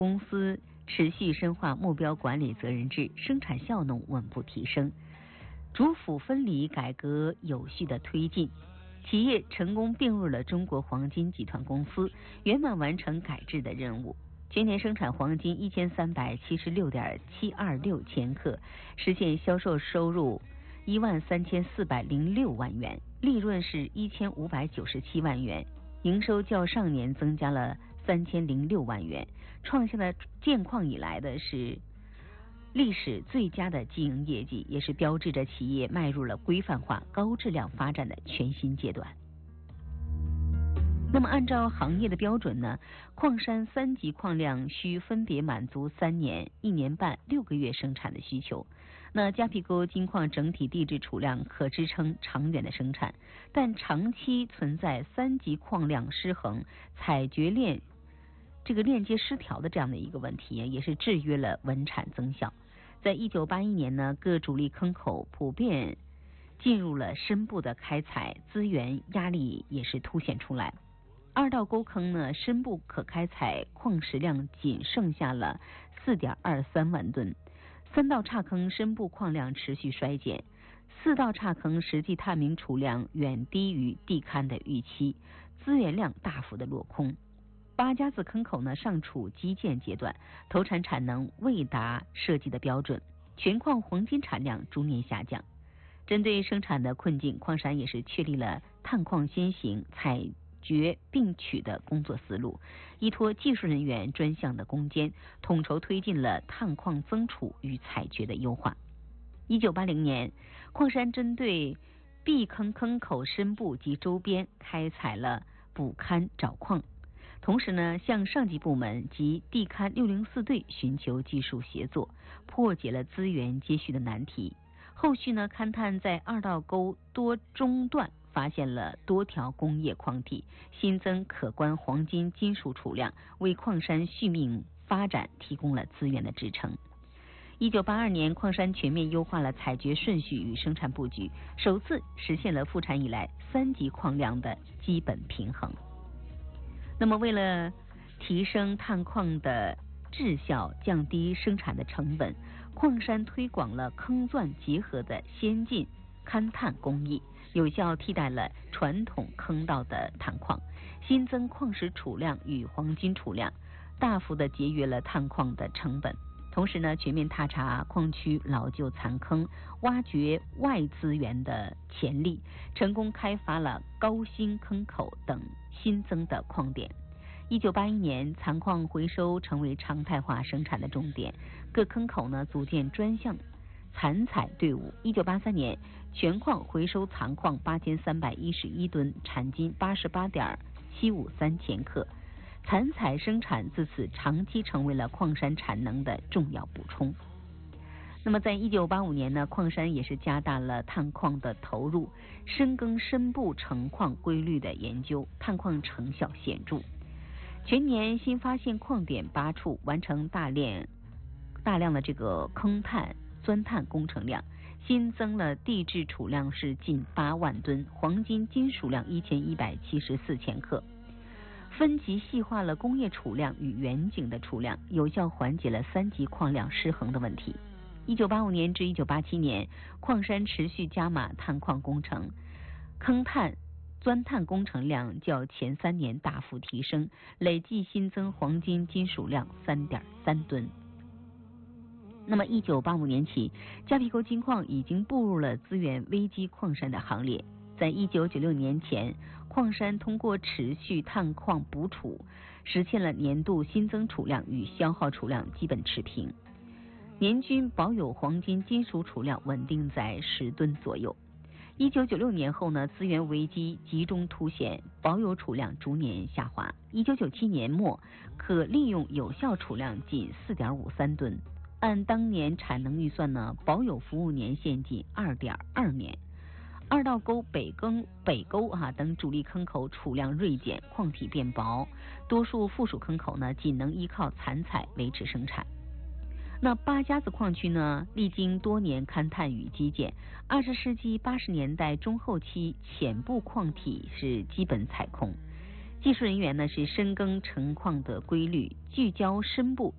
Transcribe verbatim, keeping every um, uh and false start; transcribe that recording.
公司持续深化目标管理责任制，生产效能稳步提升，主辅分离改革有序的推进，企业成功并入了中国黄金集团公司，圆满完成改制的任务。全年生产黄金一千三百七十六点七二六千克，实现销售收入一万三千四百零六万元，利润是一千五百九十七万元，营收较上年增加了三千零六万元，创下了建矿以来的是历史最佳的经营业绩，也是标志着企业迈入了规范化、高质量发展的全新阶段。那么按照行业的标准呢，矿山三级矿量需分别满足三年、一年半、六个月生产的需求。那迦皮沟金矿整体地质储量可支撑长远的生产，但长期存在三级矿量失衡、采掘链这个链接失调的这样的一个问题，也是制约了稳产增效。在一九八一年呢，各主力坑口普遍进入了深部的开采，资源压力也是凸显出来。二道沟坑呢，深部可开采矿石量仅剩下了 四点二三万吨，三道岔坑深部矿量持续衰减，四道岔坑实际探明储量远低于地勘的预期，资源量大幅的落空。八家子坑口呢尚处基建阶段，投产产能未达设计的标准，全矿黄金产量逐年下降。针对生产的困境，矿山也是确立了探矿先行、采掘并取的工作思路，依托技术人员专项的攻坚，统筹推进了探矿增储与采掘的优化。一九八零年，矿山针对闭坑坑口深部及周边开采了补勘找矿，同时呢，向上级部门及地勘六零四队寻求技术协作，破解了资源接续的难题。后续呢，勘探在二道沟多中段发现了多条工业矿体，新增可观黄金金属储量，为矿山续命发展提供了资源的支撑。一九八二年，矿山全面优化了采掘顺序与生产布局，首次实现了复产以来三级矿量的基本平衡。那么为了提升探矿的质效，降低生产的成本，矿山推广了坑钻结合的先进勘探工艺，有效替代了传统坑道的探矿，新增矿石储量与黄金储量，大幅的节约了探矿的成本。同时呢，全面踏查矿区老旧残坑，挖掘外资源的潜力，成功开发了高新坑口等新增的矿点。一九八一年，残矿回收成为常态化生产的重点，各坑口呢组建专项残采队伍。一九八三年，全矿回收残矿八千三百一十一吨，产金八十八点七五三千克。残采生产自此长期成为了矿山产能的重要补充。那么在一九八五年呢，矿山也是加大了探矿的投入，深耕深部成矿规律的研究，探矿成效显著。全年新发现矿点八处，完成大量大量的这个坑探钻探工程量，新增了地质储量是近八万吨，黄金金属量一千一百七十四千克。分级细化了工业储量与远景的储量，有效缓解了三级矿量失衡的问题。一九八五年至一九八七年，矿山持续加码探矿工程，坑探钻探工程量较前三年大幅提升，累计新增黄金金属量 三点三吨。那么一九八五年起，迦皮沟金矿已经步入了资源危机矿山的行列。在一九九六年前，矿山通过持续探矿补储，实现了年度新增储量与消耗储量基本持平，年均保有黄金金属储量稳定在十吨左右。一九九六年后呢，资源危机集中凸显，保有储量逐年下滑。一九九七年末，可利用有效储量仅 四点五三吨，按当年产能预算呢，保有服务年限仅 二点二年。二道沟、北坑、北沟啊等主力坑口储量锐减，矿体变薄，多数附属坑口呢仅能依靠残采维持生产。那八家子矿区呢，历经多年勘探与基建，二十世纪八十年代中后期浅部矿体是基本采空，技术人员呢是深耕成矿的规律，聚焦深部